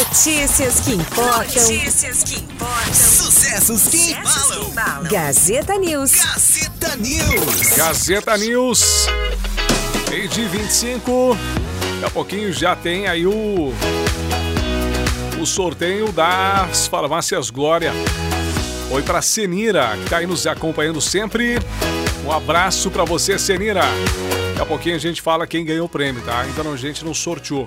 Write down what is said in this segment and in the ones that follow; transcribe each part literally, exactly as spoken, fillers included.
Notícias que importam. Notícias que importam. Sucessos que embalam. Gazeta News. Gazeta News. Gazeta News. Meio-dia vinte e cinco. Daqui a pouquinho já tem aí o o sorteio das farmácias Glória. Oi pra Senira, que tá aí nos acompanhando sempre. Um abraço pra você, Senira. Daqui a pouquinho a gente fala quem ganhou o prêmio, tá? Então a gente não sorteou.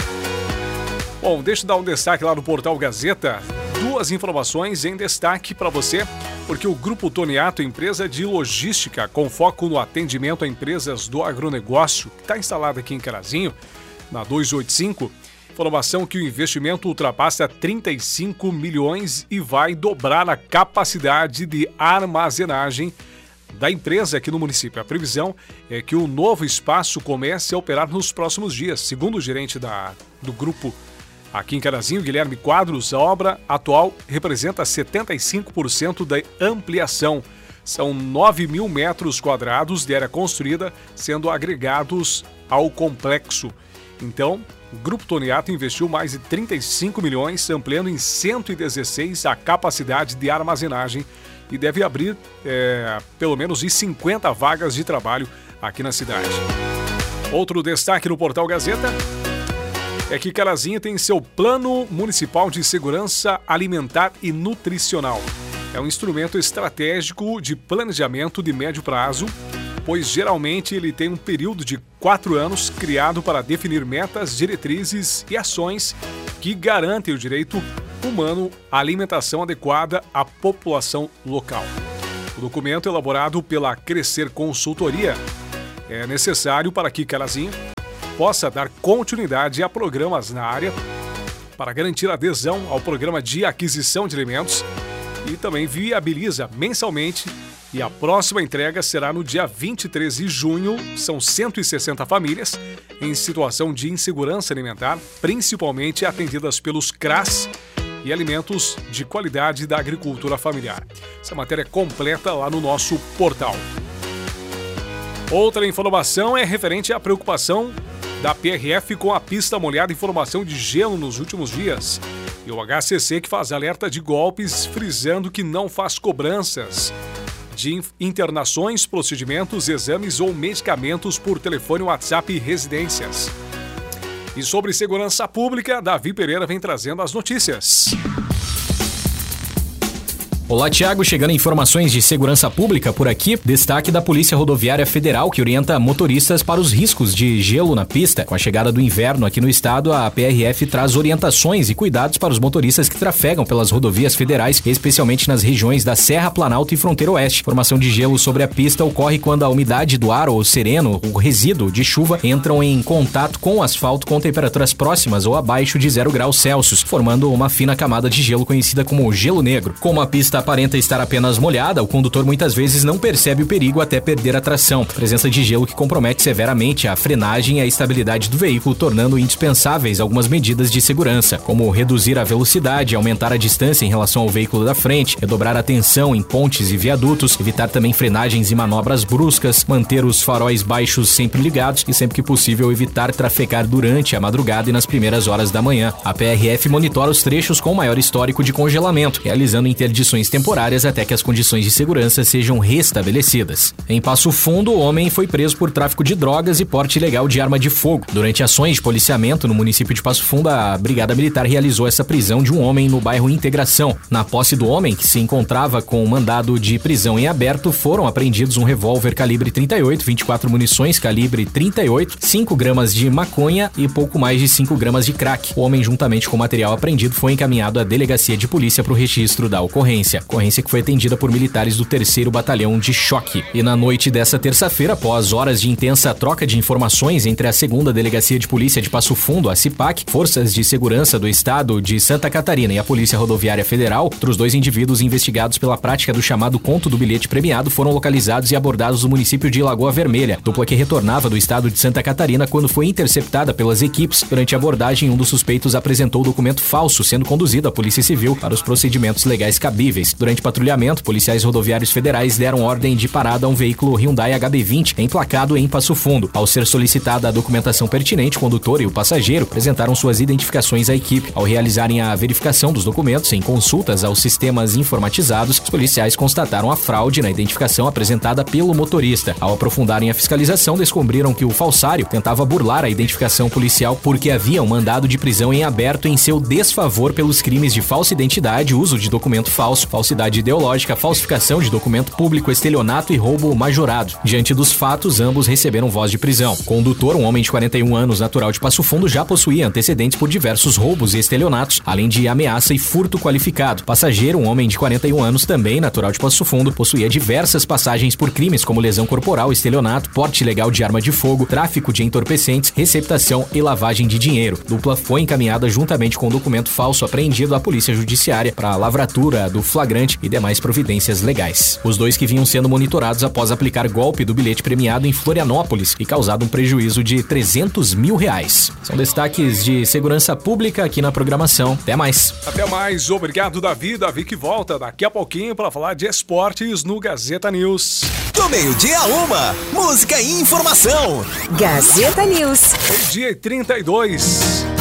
Bom, deixa eu dar um destaque lá no Portal Gazeta. Duas informações em destaque para você, porque o Grupo Toniato, empresa de logística com foco no atendimento a empresas do agronegócio, que está instalada aqui em Carazinho, na duzentos e oitenta e cinco, informação que o investimento ultrapassa trinta e cinco milhões e vai dobrar a capacidade de armazenagem da empresa aqui no município. A previsão é que o novo espaço comece a operar nos próximos dias. Segundo o gerente da, do grupo aqui em Carazinho, Guilherme Quadros, a obra atual representa setenta e cinco por cento da ampliação. São nove mil metros quadrados de área construída, sendo agregados ao complexo. Então, o Grupo Toniato investiu mais de trinta e cinco milhões, ampliando em cento e dezesseis a capacidade de armazenagem e deve abrir é, pelo menos cinquenta vagas de trabalho aqui na cidade. Outro destaque no Portal Gazeta é que Carazinho tem seu Plano Municipal de Segurança Alimentar e Nutricional. É um instrumento estratégico de planejamento de médio prazo, pois geralmente ele tem um período de quatro anos criado para definir metas, diretrizes e ações que garantem o direito humano à alimentação adequada à população local. O documento, elaborado pela Crescer Consultoria, é necessário para que Carazinho possa dar continuidade a programas na área para garantir adesão ao programa de aquisição de alimentos e também viabiliza mensalmente, e a próxima entrega será no dia vinte e três de junho. São cento e sessenta famílias em situação de insegurança alimentar, principalmente atendidas pelos C R A S e alimentos de qualidade da agricultura familiar. Essa matéria é completa lá no nosso portal. Outra informação é referente à preocupação da P R F com a pista molhada em formação de gelo nos últimos dias. E o H C C que faz alerta de golpes, frisando que não faz cobranças de internações, procedimentos, exames ou medicamentos por telefone, WhatsApp e residências. E sobre segurança pública, Davi Pereira vem trazendo as notícias. Olá, Thiago. Chegando informações de segurança pública por aqui. Destaque da Polícia Rodoviária Federal, que orienta motoristas para os riscos de gelo na pista. Com a chegada do inverno aqui no estado, a P R F traz orientações e cuidados para os motoristas que trafegam pelas rodovias federais, especialmente nas regiões da Serra, Planalto e Fronteira Oeste. Formação de gelo sobre a pista ocorre quando a umidade do ar ou sereno, o resíduo de chuva, entram em contato com o asfalto com temperaturas próximas ou abaixo de zero graus Celsius, formando uma fina camada de gelo conhecida como gelo negro. Como a pista aparenta estar apenas molhada, o condutor muitas vezes não percebe o perigo até perder a tração. Presença de gelo que compromete severamente a frenagem e a estabilidade do veículo, tornando indispensáveis algumas medidas de segurança, como reduzir a velocidade, aumentar a distância em relação ao veículo da frente, redobrar a atenção em pontes e viadutos, evitar também frenagens e manobras bruscas, manter os faróis baixos sempre ligados e, sempre que possível, evitar trafegar durante a madrugada e nas primeiras horas da manhã. A P R F monitora os trechos com maior histórico de congelamento, realizando interdições temporárias até que as condições de segurança sejam restabelecidas. Em Passo Fundo, o homem foi preso por tráfico de drogas e porte ilegal de arma de fogo. Durante ações de policiamento no município de Passo Fundo, a Brigada Militar realizou essa prisão de um homem no bairro Integração. Na posse do homem, que se encontrava com um mandado de prisão em aberto, foram apreendidos um revólver calibre trinta e oito, vinte e quatro munições calibre trinta e oito, cinco gramas de maconha e pouco mais de cinco gramas de crack. O homem, juntamente com o material apreendido, foi encaminhado à delegacia de polícia para o registro da ocorrência. Ocorrência que foi atendida por militares do terceiro Batalhão de Choque. E na noite dessa terça-feira, após horas de intensa troca de informações entre a segunda Delegacia de Polícia de Passo Fundo, a CIPAC, Forças de Segurança do Estado de Santa Catarina e a Polícia Rodoviária Federal, outros dois indivíduos investigados pela prática do chamado conto do bilhete premiado foram localizados e abordados no município de Lagoa Vermelha, dupla que retornava do estado de Santa Catarina quando foi interceptada pelas equipes. Durante a abordagem, um dos suspeitos apresentou o documento falso, sendo conduzido à Polícia Civil para os procedimentos legais cabíveis. imóveis. Durante patrulhamento, policiais rodoviários federais deram ordem de parada a um veículo Hyundai H B vinte, emplacado em Passo Fundo. Ao ser solicitada a documentação pertinente, o condutor e o passageiro apresentaram suas identificações à equipe. Ao realizarem a verificação dos documentos em consultas aos sistemas informatizados, os policiais constataram a fraude na identificação apresentada pelo motorista. Ao aprofundarem a fiscalização, descobriram que o falsário tentava burlar a identificação policial porque havia um mandado de prisão em aberto em seu desfavor pelos crimes de falsa identidade, uso de documento falso, falsidade ideológica, falsificação de documento público, estelionato e roubo majorado. Diante dos fatos, ambos receberam voz de prisão. O condutor, um homem de quarenta e um anos, natural de Passo Fundo, já possuía antecedentes por diversos roubos e estelionatos, além de ameaça e furto qualificado. Passageiro, um homem de quarenta e um anos, também natural de Passo Fundo, possuía diversas passagens por crimes como lesão corporal, estelionato, porte ilegal de arma de fogo, tráfico de entorpecentes, receptação e lavagem de dinheiro. A dupla foi encaminhada juntamente com o documento falso apreendido à Polícia Judiciária para a lavratura do flagrante e demais providências legais. Os dois que vinham sendo monitorados após aplicar golpe do bilhete premiado em Florianópolis e causado um prejuízo de trezentos mil reais. São destaques de segurança pública aqui na programação. Até mais. Até mais. Obrigado, Davi. Davi que volta daqui a pouquinho para falar de esportes no Gazeta News. Do meio-dia a uma, música e informação. Gazeta News. Meio-dia e trinta e dois.